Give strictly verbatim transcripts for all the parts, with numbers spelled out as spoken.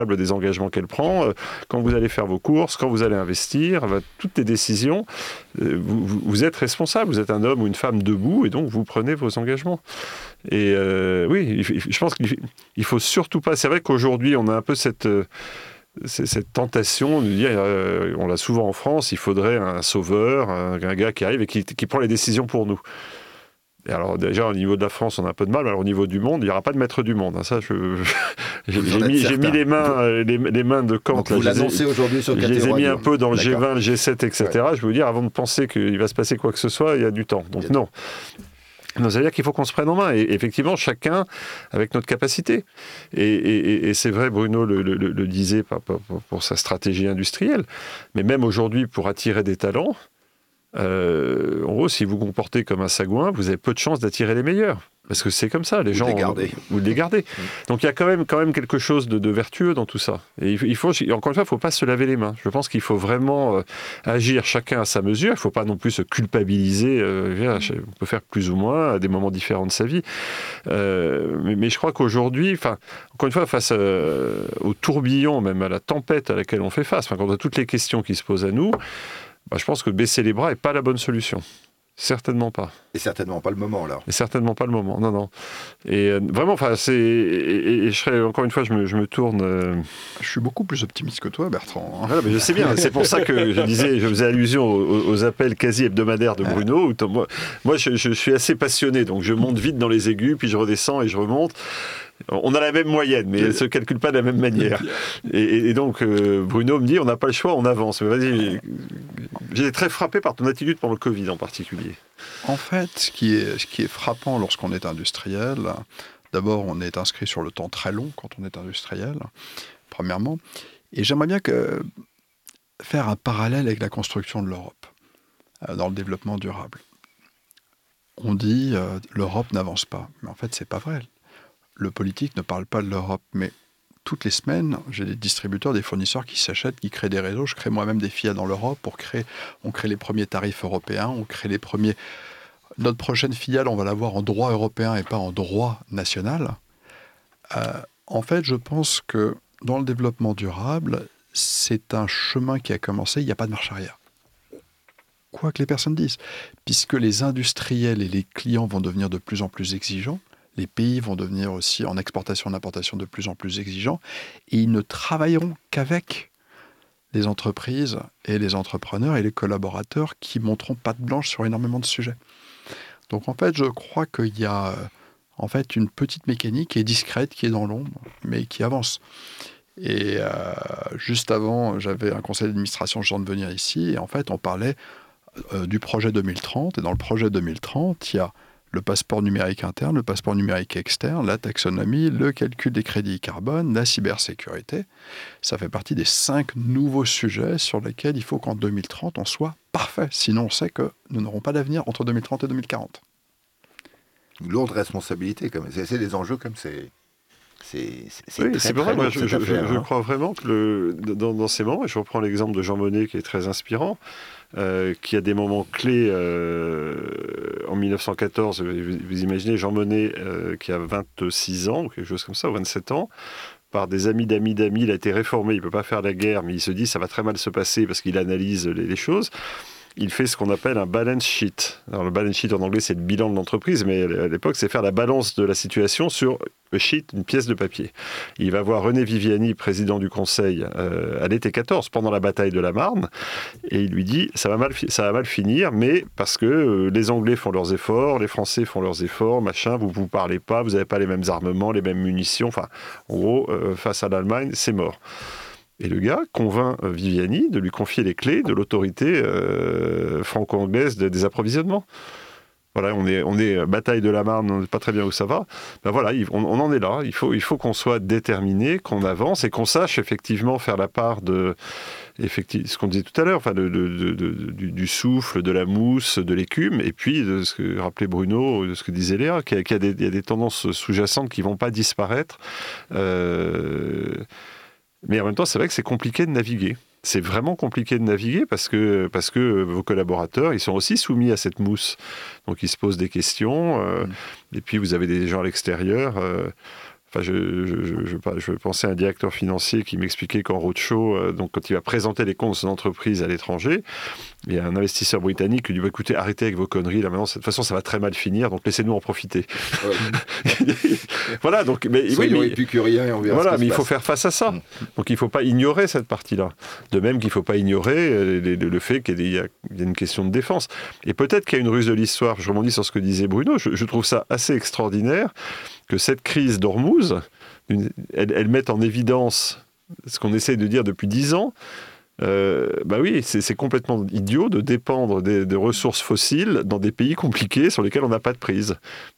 des engagements qu'elle prend, euh, quand vous allez faire vos courses, quand vous allez investir, bah, toutes les décisions, euh, vous, vous, vous êtes responsable, vous êtes un homme ou une femme debout et donc vous prenez vos engagements. Et euh, oui, il, je pense qu'il il faut surtout pas... C'est vrai qu'aujourd'hui, on a un peu cette... Euh, cette tentation de dire, euh, on l'a souvent en France, il faudrait un sauveur, un, un gars qui arrive et qui, qui prend les décisions pour nous. Et alors déjà au niveau de la France on a un peu de mal, alors au niveau du monde il n'y aura pas de maître du monde, hein. Ça je, je, j'ai, j'ai, mis, j'ai mis les mains, les, les mains de Kant, là, vous l'annoncez aujourd'hui sur je les ai mis un peu dans le D'accord. G vingt, le G sept, et cetera. Ouais. Je veux vous dire, avant de penser qu'il va se passer quoi que ce soit, il y a du temps, donc non. Non, c'est-à-dire qu'il faut qu'on se prenne en main, et effectivement, chacun avec notre capacité. Et, et, et c'est vrai, Bruno le, le, le disait pour, pour, pour sa stratégie industrielle, mais même aujourd'hui, pour attirer des talents, euh, en gros, si vous vous comportez comme un sagouin, vous avez peu de chances d'attirer les meilleurs. Parce que c'est comme ça, les vous gens... Les gardez. Vous les gardez. Donc il y a quand même, quand même quelque chose de, de vertueux dans tout ça. Et il faut, encore une fois, il ne faut pas se laver les mains. Je pense qu'il faut vraiment euh, agir chacun à sa mesure. Il ne faut pas non plus se culpabiliser. Euh, on peut faire plus ou moins à des moments différents de sa vie. Euh, mais, mais je crois qu'aujourd'hui, encore une fois, face euh, au tourbillon, même à la tempête à laquelle on fait face, quand on a toutes les questions qui se posent à nous, bah, je pense que baisser les bras n'est pas la bonne solution. Certainement pas. Et certainement pas le moment, là. Et certainement pas le moment, non, non. Et euh, vraiment, enfin, c'est... Et, et, et je serais, encore une fois, je me, je me tourne... Euh... Je suis beaucoup plus optimiste que toi, Bertrand. Voilà, mais je sais bien, c'est pour ça que je disais, je faisais allusion aux, aux appels quasi hebdomadaires de Bruno. Où, moi, moi je, je suis assez passionné, donc je monte vite dans les aigus, puis je redescends et je remonte. On a la même moyenne, mais elle ne se calcule pas de la même manière. Et, et donc, euh, Bruno me dit, on n'a pas le choix, on avance. Mais vas-y, j'ai été très frappé par ton attitude pendant le Covid en particulier. En fait, ce qui est, ce qui est frappant lorsqu'on est industriel, d'abord, on est inscrit sur le temps très long quand on est industriel, premièrement. Et j'aimerais bien que, faire un parallèle avec la construction de l'Europe, euh, dans le développement durable. On dit, euh, l'Europe n'avance pas. Mais en fait, ce n'est pas vrai. Le politique ne parle pas de l'Europe, mais toutes les semaines, j'ai des distributeurs, des fournisseurs qui s'achètent, qui créent des réseaux. Je crée moi-même des filiales dans l'Europe pour créer, on crée les premiers tarifs européens, on crée les premiers... Notre prochaine filiale, on va l'avoir en droit européen et pas en droit national. Euh, en fait, je pense que dans le développement durable, c'est un chemin qui a commencé, il n'y a pas de marche arrière. Quoi que les personnes disent. Puisque les industriels et les clients vont devenir de plus en plus exigeants, les pays vont devenir aussi en exportation et en importation de plus en plus exigeants, et ils ne travailleront qu'avec les entreprises et les entrepreneurs et les collaborateurs qui monteront patte blanche sur énormément de sujets. Donc en fait, je crois qu'il y a en fait une petite mécanique qui est discrète, qui est dans l'ombre, mais qui avance. Et euh, juste avant, j'avais un conseil d'administration, je viens de venir ici, et en fait, on parlait euh, du projet deux mille trente, et dans le projet deux mille trente, il y a le passeport numérique interne, le passeport numérique externe, la taxonomie, le calcul des crédits carbone, la cybersécurité. Ça fait partie des cinq nouveaux sujets sur lesquels il faut qu'en deux mille trente, on soit parfait. Sinon, on sait que nous n'aurons pas d'avenir entre deux mille trente et deux mille quarante. Une lourde responsabilité, comme c'est, c'est des enjeux comme c'est... C'est, c'est, c'est oui, très, c'est très vrai. Moi, lourd, je, je, affaire, je hein. crois vraiment que le, dans, dans ces moments, et je reprends l'exemple de Jean Monnet qui est très inspirant, euh, qui a des moments clés euh, en mille neuf cent quatorze. Vous, vous imaginez Jean Monnet euh, qui a vingt-six ans, ou quelque chose comme ça, ou vingt-sept ans, par des amis d'amis d'amis, il a été réformé, il ne peut pas faire la guerre, mais il se dit ça va très mal se passer parce qu'il analyse les, les choses. Il fait ce qu'on appelle un balance sheet. Alors, le balance sheet en anglais, c'est le bilan de l'entreprise, mais à l'époque, c'est faire la balance de la situation sur un sheet, une pièce de papier. Il va voir René Viviani, président du Conseil, euh, à l'été quatorze, pendant la bataille de la Marne, et il lui dit ça va mal, ça va mal finir, mais parce que euh, les Anglais font leurs efforts, les Français font leurs efforts, machin, vous ne vous parlez pas, vous n'avez pas les mêmes armements, les mêmes munitions, enfin, en gros, euh, face à l'Allemagne, c'est mort. Et le gars convainc Viviani de lui confier les clés de l'autorité euh, franco-anglaise de, des approvisionnements. Voilà, on est, on est bataille de la Marne, on ne sait pas très bien où ça va. Ben voilà, on, on en est là. Il faut, il faut qu'on soit déterminé, qu'on avance et qu'on sache effectivement faire la part de ce qu'on disait tout à l'heure, enfin de, de, de, de, du, du souffle, de la mousse, de l'écume, et puis de ce que rappelait Bruno, de ce que disait Léa, qu'il y a, qu'il y a, des, il y a des tendances sous-jacentes qui ne vont pas disparaître. Euh, Mais en même temps, c'est vrai que c'est compliqué de naviguer. C'est vraiment compliqué de naviguer parce que, parce que vos collaborateurs, ils sont aussi soumis à cette mousse. Donc, ils se posent des questions. Euh, mmh. Et puis, vous avez des gens à l'extérieur. Euh, Enfin, je, je, je, je, je pensais à un directeur financier qui m'expliquait qu'en roadshow, euh, donc quand il va présenter les comptes de son entreprise à l'étranger, il y a un investisseur britannique qui lui dit bah, écoutez, arrêtez avec vos conneries, là maintenant, de toute façon, ça va très mal finir, donc laissez-nous en profiter. Ouais. Voilà, donc, mais, Soyons oui, mais, épicuriens et on verra voilà, ce qui mais se il passe. faut faire face à ça. Mm. Donc il ne faut pas ignorer cette partie-là. De même qu'il ne faut pas ignorer euh, le, le fait qu'il y a, il y a une question de défense. Et peut-être qu'il y a une ruse de l'histoire. Je rebondis sur ce que disait Bruno. Je, je trouve ça assez extraordinaire que cette crise d'Ormuz, une, elle, elle mette en évidence ce qu'on essaie de dire depuis dix ans. Euh, bah oui, c'est, c'est complètement idiot de dépendre des, des ressources fossiles dans des pays compliqués sur lesquels on n'a pas de prise.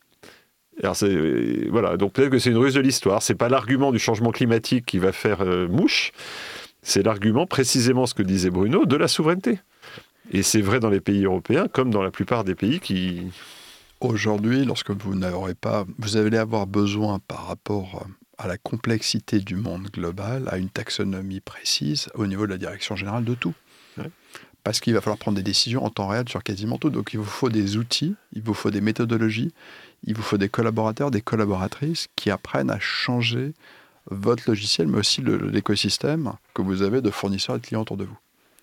Alors c'est, voilà, donc peut-être que c'est une ruse de l'histoire. C'est pas l'argument du changement climatique qui va faire euh, mouche. C'est l'argument, précisément ce que disait Bruno, de la souveraineté. Et c'est vrai dans les pays européens comme dans la plupart des pays qui... Aujourd'hui, lorsque vous n'aurez pas, vous allez avoir besoin par rapport à la complexité du monde global, à une taxonomie précise au niveau de la direction générale de tout. Ouais. Parce qu'il va falloir prendre des décisions en temps réel sur quasiment tout. Donc il vous faut des outils, il vous faut des méthodologies, il vous faut des collaborateurs, des collaboratrices qui apprennent à changer votre logiciel, mais aussi le, l'écosystème que vous avez de fournisseurs et de clients autour de vous.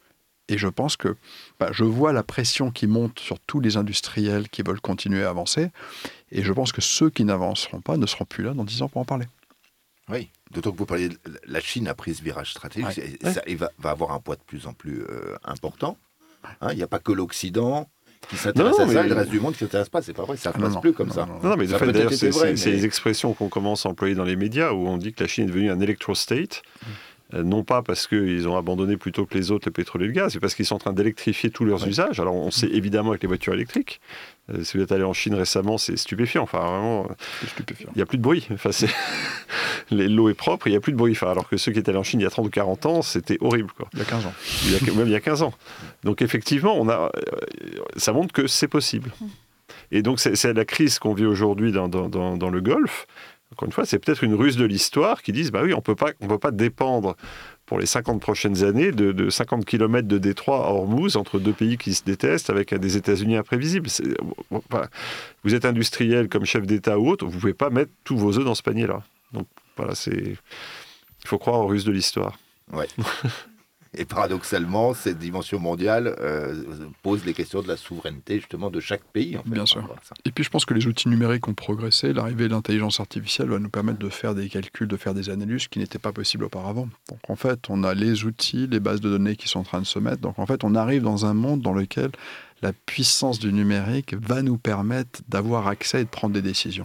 Et je pense que bah, je vois la pression qui monte sur tous les industriels qui veulent continuer à avancer. Et je pense que ceux qui n'avanceront pas ne seront plus là dans dix ans pour en parler. Oui, d'autant que vous parlez de la Chine a pris ce virage stratégique. Ouais. Et ça, il va, va avoir un poids de plus en plus euh, important. Hein, il n'y a pas que l'Occident qui s'intéresse non, à ça, mais... et le reste du monde qui ne s'intéresse pas. C'est pas vrai, ça ne Ah, passe non, plus comme non, ça. non, non. Non, non, mais de Ça fait, peut d'ailleurs, être c'est, vrai, c'est, mais... c'est les expressions qu'on commence à employer dans les médias où on dit que la Chine est devenue un electro-state. Euh, non pas parce qu'ils ont abandonné plutôt que les autres le pétrole et le gaz, c'est parce qu'ils sont en train d'électrifier tous leurs Ouais. usages. Alors on sait évidemment avec les voitures électriques. Euh, si vous êtes allé en Chine récemment, c'est stupéfiant. Enfin, vraiment, C'est stupéfiant. il n'y a plus de bruit. Enfin, c'est... L'eau est propre, il n'y a plus de bruit. Enfin, alors que ceux qui étaient allés en Chine il y a trente ou quarante ans, c'était horrible, quoi. Il y a quinze ans. Il y a, même il y a quinze ans. Donc effectivement, on a, ça montre que c'est possible. Et donc c'est, c'est la crise qu'on vit aujourd'hui dans, dans, dans, dans le Golfe. Encore une fois, c'est peut-être une ruse de l'histoire qui disent bah oui, on peut pas, on peut pas dépendre pour les cinquante prochaines années de, de cinquante kilomètres de détroit à Ormuz entre deux pays qui se détestent avec des États-Unis imprévisibles. C'est, enfin, vous êtes industriel comme chef d'État ou autre, vous pouvez pas mettre tous vos œufs dans ce panier-là. Donc voilà, c'est, il faut croire aux ruses de l'histoire. Ouais. Et paradoxalement, cette dimension mondiale euh, pose les questions de la souveraineté justement de chaque pays. En fait, Bien sûr. ça. Et puis je pense que les outils numériques ont progressé. L'arrivée de l'intelligence artificielle va nous permettre de faire des calculs, de faire des analyses qui n'étaient pas possibles auparavant. Donc en fait, on a les outils, les bases de données qui sont en train de se mettre. Donc en fait, on arrive dans un monde dans lequel la puissance du numérique va nous permettre d'avoir accès et de prendre des décisions.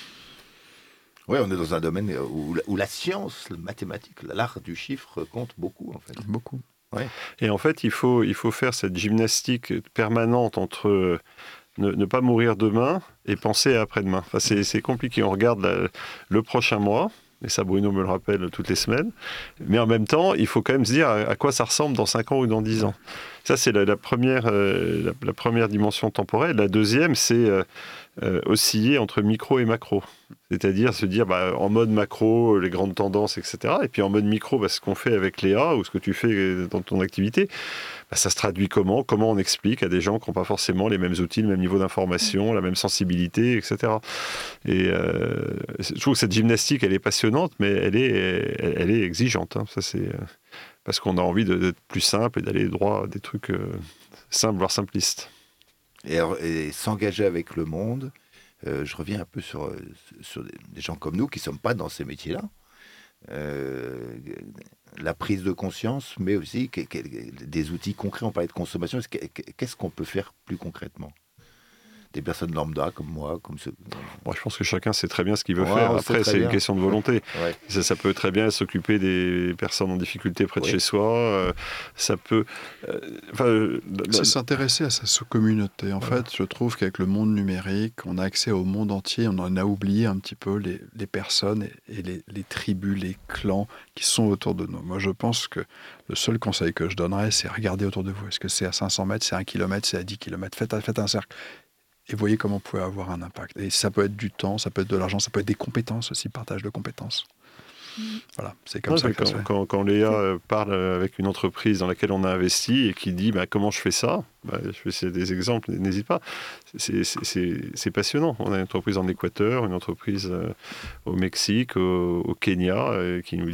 Oui, on est dans un domaine où, où la science, la mathématique, l'art du chiffre compte beaucoup en fait. Beaucoup. Ouais. Et en fait, il faut, il faut faire cette gymnastique permanente entre euh, ne, ne pas mourir demain et penser à après-demain. Enfin, c'est, c'est compliqué. On regarde la, le prochain mois, et ça Bruno me le rappelle toutes les semaines, mais en même temps, il faut quand même se dire à, à quoi ça ressemble dans cinq ans ou dans dix ans. Ça, c'est la, la, première, euh, la, la première dimension temporelle. La deuxième, c'est euh, euh, osciller entre micro et macro. C'est-à-dire se dire, bah, en mode macro, les grandes tendances, et cetera. Et puis en mode micro, bah, ce qu'on fait avec Léa ou ce que tu fais dans ton activité, bah, ça se traduit comment ? Comment on explique à des gens qui n'ont pas forcément les mêmes outils, le même niveau d'information, la même sensibilité, et cetera. Et euh, je trouve que cette gymnastique, elle est passionnante, mais elle est, elle, elle est exigeante. Hein. Ça, c'est euh, parce qu'on a envie de, d'être plus simple et d'aller droit à des trucs euh, simples, voire simplistes. Et, et s'engager avec le monde. Euh, je reviens un peu sur, sur des, des gens comme nous qui ne sommes pas dans ces métiers-là. Euh, la prise de conscience, mais aussi que, que, des outils concrets. On parlait de consommation. Qu'est-ce qu'on peut faire plus concrètement ? Des personnes lambda comme moi, comme ceux... Bon, je pense que chacun sait très bien ce qu'il veut Ouais, faire. on Après, sait c'est bien. une question de volonté. Ouais. Ça, ça peut très bien s'occuper des personnes en difficulté près de Oui. chez soi. Euh, ça peut... Euh, enfin, euh, C'est s'intéresser à sa sous-communauté. En Voilà. fait, je trouve qu'avec le monde numérique, on a accès au monde entier. On en a oublié un petit peu les, les personnes et, et les, les tribus, les clans qui sont autour de nous. Moi, je pense que le seul conseil que je donnerais, c'est regarder autour de vous. Est-ce que c'est à cinq cents mètres, c'est à un kilomètre, c'est à dix kilomètres ? Faites, faites un cercle. Et voyez comment vous pouvez avoir un impact. Et ça peut être du temps, ça peut être de l'argent, ça peut être des compétences aussi, partage de compétences. Voilà, c'est comme Non, ça mais que ça se quand, fait. quand, quand Léa euh, parle avec une entreprise dans laquelle on a investi et qui dit bah, comment je fais ça, bah, je vais essayer des exemples, n'hésite pas. C'est, c'est, c'est, c'est passionnant. On a une entreprise en Équateur, une entreprise euh, au Mexique, au, au Kenya, euh, qui nous